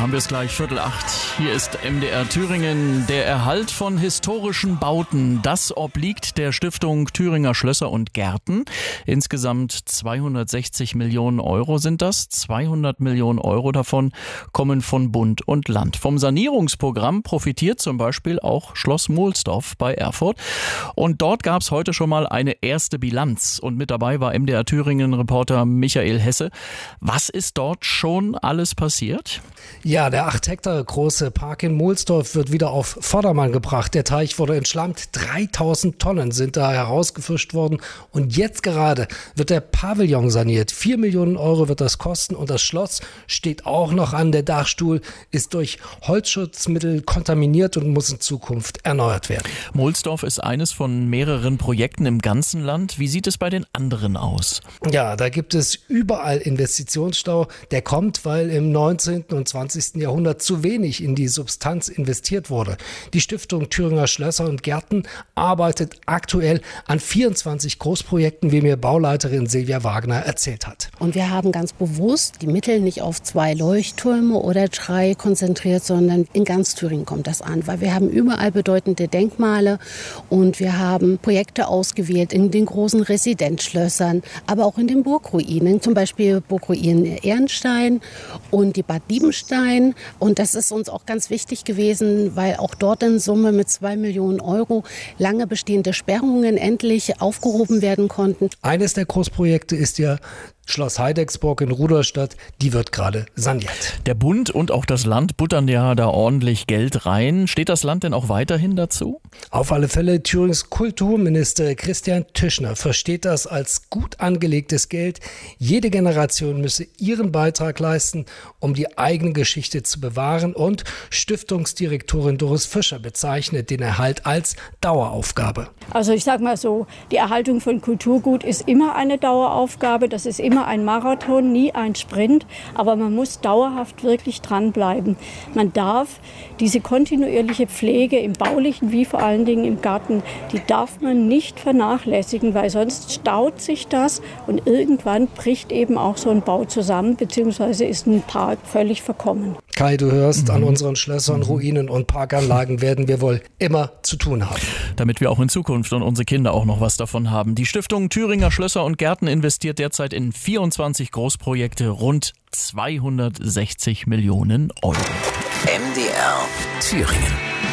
haben wir es gleich, 7:45. Hier ist MDR Thüringen. Der Erhalt von historischen Bauten, das obliegt der Stiftung Thüringer Schlösser und Gärten. Insgesamt 260 Millionen Euro sind das. 200 Millionen Euro davon kommen von Bund und Land. Vom Sanierungsprogramm profitiert zum Beispiel auch Schloss Mohlsdorf bei Erfurt. Und dort gab es heute schon mal eine erste Bilanz. Und mit dabei war MDR Thüringen-Reporter Michael Hesse. Was ist dort schon alles passiert? Ja, der 8 Hektar große Park in Mohlsdorf wird wieder auf Vordermann gebracht. Der Teich wurde entschlammt. 3000 Tonnen sind da herausgefischt worden. Und jetzt gerade wird der Pavillon saniert. 4 Millionen Euro wird das kosten. Und das Schloss steht auch noch an. Der Dachstuhl ist durch Holzschutzmittel kontaminiert und muss in Zukunft erneuert werden. Mohlsdorf ist eines von mehreren Projekten im ganzen Land. Wie sieht es bei den anderen aus? Ja, da gibt es überall Investitionsstau. Der kommt, weil im 19. und 20. Jahrhundert zu wenig in die Substanz investiert wurde. Die Stiftung Thüringer Schlösser und Gärten arbeitet aktuell an 24 Großprojekten, wie mir Bauleiterin Silvia Wagner erzählt hat. Und wir haben ganz bewusst die Mittel nicht auf 2 Leuchttürme oder 3 konzentriert, sondern in ganz Thüringen kommt das an, weil wir haben überall bedeutende Denkmale und wir haben Projekte ausgewählt in den großen Residenzschlössern, aber auch in den Burgruinen, zum Beispiel Burgruinen Ehrenstein und die Bad Diebenstein. Und das ist uns auch ganz wichtig gewesen, weil auch dort in Summe mit 2 Millionen Euro lange bestehende Sperrungen endlich aufgehoben werden konnten. Eines der Großprojekte ist ja Schloss Heidecksburg in Rudolstadt, die wird gerade saniert. Der Bund und auch das Land buttern ja da ordentlich Geld rein. Steht das Land denn auch weiterhin dazu? Auf alle Fälle, Thürings Kulturminister Christian Tischner versteht das als gut angelegtes Geld. Jede Generation müsse ihren Beitrag leisten, um die eigene Geschichte zu bewahren. Und Stiftungsdirektorin Doris Fischer bezeichnet den Erhalt als Daueraufgabe. Also ich sage mal so, die Erhaltung von Kulturgut ist immer eine Daueraufgabe. Das ist immer ein Marathon, nie ein Sprint, aber man muss dauerhaft wirklich dranbleiben. Man darf diese kontinuierliche Pflege im Baulichen wie vor allen Dingen im Garten, die darf man nicht vernachlässigen, weil sonst staut sich das und irgendwann bricht eben auch so ein Bau zusammen, beziehungsweise ist ein Park völlig verkommen. Kai, du hörst, an unseren Schlössern, Ruinen und Parkanlagen werden wir wohl immer zu tun haben. Damit wir auch in Zukunft und unsere Kinder auch noch was davon haben. Die Stiftung Thüringer Schlösser und Gärten investiert derzeit in 24 Großprojekte rund 260 Millionen Euro. MDR Thüringen.